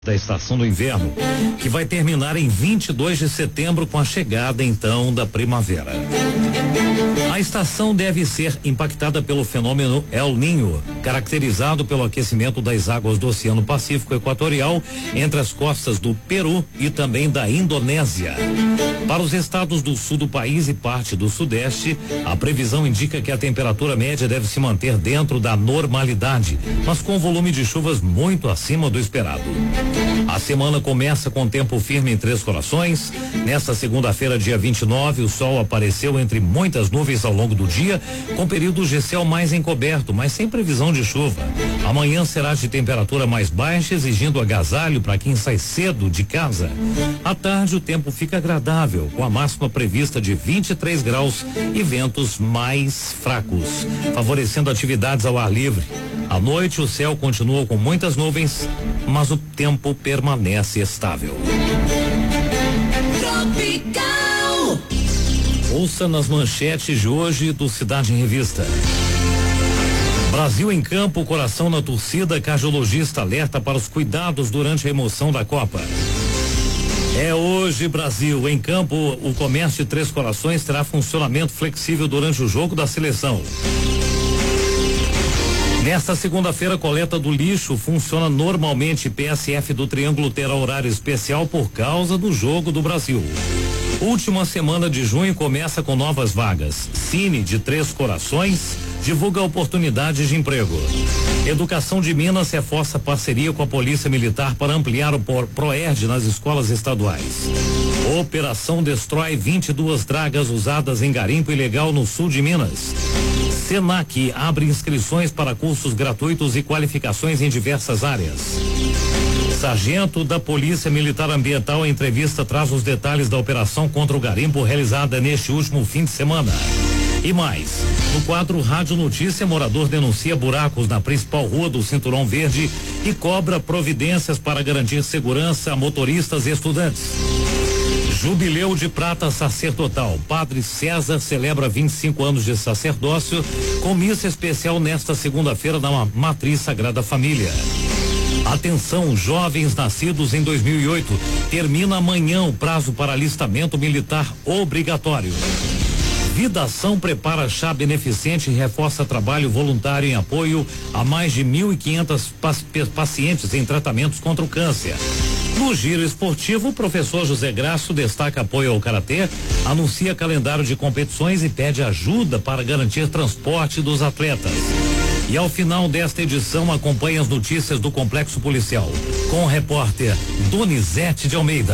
da estação do inverno, que vai terminar em 22 de setembro com a chegada então da primavera. A estação deve ser impactada pelo fenômeno El Niño, caracterizado pelo aquecimento das águas do Oceano Pacífico Equatorial entre as costas do Peru e também da Indonésia. Para os estados do sul do país e parte do sudeste, a previsão indica que a temperatura média deve se manter dentro da normalidade, mas com volume de chuvas muito acima do esperado. A semana começa com tempo firme em Três Corações. Nesta segunda-feira, dia 29, o sol apareceu entre muitas nuvens ao longo do dia, com períodos de céu mais encoberto, mas sem previsão de chuva. Amanhã será de temperatura mais baixa, exigindo agasalho para quem sai cedo de casa. À tarde, o tempo fica agradável, com a máxima prevista de 23 graus e ventos mais fracos, favorecendo atividades ao ar livre. À noite, o céu continua com muitas nuvens, mas o tempo permanece estável. Tropical. Ouça nas manchetes de hoje do Cidade em Revista. Brasil em campo, coração na torcida, cardiologista alerta para os cuidados durante a emoção da Copa. É hoje, Brasil. Em campo, o comércio de Três Corações terá funcionamento flexível durante o jogo da seleção. Nesta segunda-feira, a coleta do lixo funciona normalmente. PSF do Triângulo terá horário especial por causa do jogo do Brasil. Última semana de junho começa com novas vagas. Cine de Três Corações divulga oportunidades de emprego. Educação de Minas reforça parceria com a Polícia Militar para ampliar o PROERD nas escolas estaduais. Operação destrói 22 dragas usadas em garimpo ilegal no sul de Minas. Senac abre inscrições para cursos gratuitos e qualificações em diversas áreas. Sargento da Polícia Militar Ambiental, em entrevista, traz os detalhes da operação contra o garimpo realizada neste último fim de semana. E mais, no quadro Rádio Notícia, morador denuncia buracos na principal rua do Cinturão Verde e cobra providências para garantir segurança a motoristas e estudantes. Jubileu de prata sacerdotal. Padre César celebra 25 anos de sacerdócio com missa especial nesta segunda-feira na Matriz Sagrada Família. Atenção, jovens nascidos em 2008. Termina amanhã o prazo para alistamento militar obrigatório. Vidação prepara chá beneficente e reforça trabalho voluntário em apoio a mais de 1.500 pacientes em tratamentos contra o câncer. No giro esportivo, o professor José Graço destaca apoio ao karatê, anuncia calendário de competições e pede ajuda para garantir transporte dos atletas. E ao final desta edição, acompanhe as notícias do Complexo Policial com o repórter Donizete de Almeida.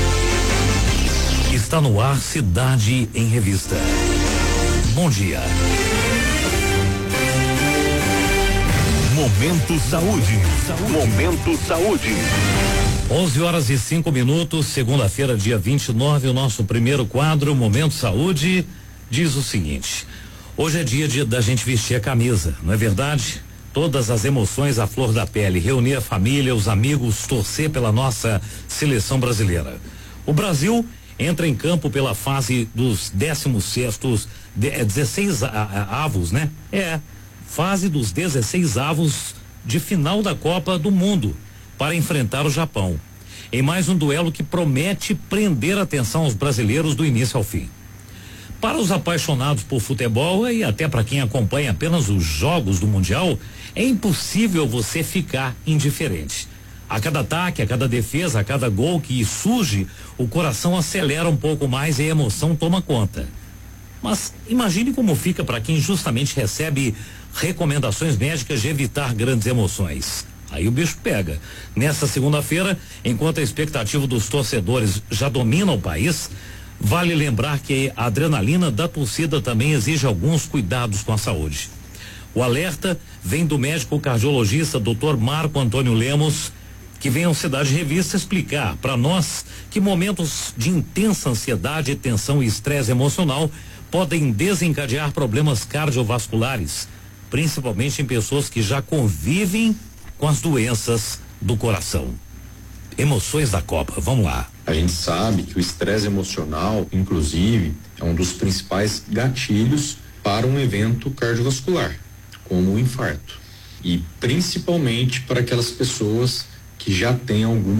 Está no ar Cidade em Revista. Bom dia. Momento Saúde. Momento Saúde. 11h05, segunda-feira, dia 29, o nosso primeiro quadro, Momento Saúde, diz o seguinte: hoje é dia da gente vestir a camisa, não é verdade? Todas as emoções à flor da pele, reunir a família, os amigos, torcer pela nossa seleção brasileira. O Brasil entra em campo pela fase dos 16º, 16 avos, né? Fase dos 16 avos de final da Copa do Mundo, para enfrentar o Japão, em mais um duelo que promete prender a atenção aos brasileiros do início ao fim. Para os apaixonados por futebol e até para quem acompanha apenas os jogos do Mundial, é impossível você ficar indiferente. A cada ataque, a cada defesa, a cada gol que surge, o coração acelera um pouco mais e a emoção toma conta. Mas imagine como fica para quem justamente recebe recomendações médicas de evitar grandes emoções. Aí o bicho pega. Nessa segunda-feira, enquanto a expectativa dos torcedores já domina o país, vale lembrar que a adrenalina da torcida também exige alguns cuidados com a saúde. O alerta vem do médico cardiologista Dr. Marco Antônio Lemos, que vem ao Cidade Revista explicar para nós que momentos de intensa ansiedade, tensão e estresse emocional podem desencadear problemas cardiovasculares, principalmente em pessoas que já convivem com as doenças do coração. Emoções da Copa, vamos lá. A gente sabe que o estresse emocional, inclusive, é um dos principais gatilhos para um evento cardiovascular, como o infarto. E principalmente para aquelas pessoas que já tem alguma